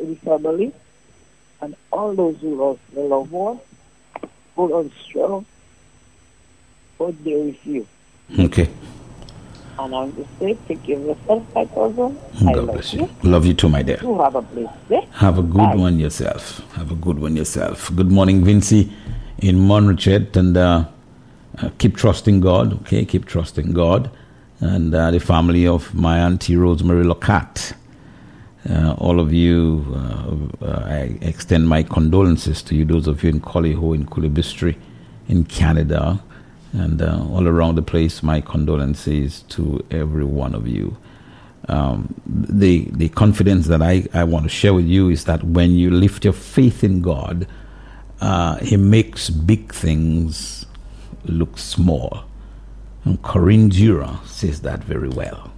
to the family and all those who lost their loved ones. Hold on strong. Hold there with you. Okay. And I'm just saying, take care of yourself, my cousin. God bless you. Love you too, my dear. You have a blessed day. Have a good one yourself. Have a good one yourself. Good morning, Vincy in Monrichet. And keep trusting God, okay? Keep trusting God. And the family of my auntie Rosemary Locat. All of you, I extend my condolences to you, those of you in Collyho, in Coolibistry, in Canada. And all around the place, my condolences to every one of you. The confidence that I want to share with you is that when you lift your faith in God, He makes big things look small. And Corinne Dura says that very well.